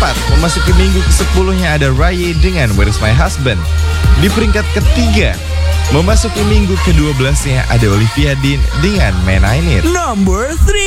keempat, memasuki minggu ke-10-nya ada Ray dengan Where's My Husband. Di peringkat ketiga, memasuki minggu ke-12-nya ada Olivia Dean dengan Man I Need. Number 3.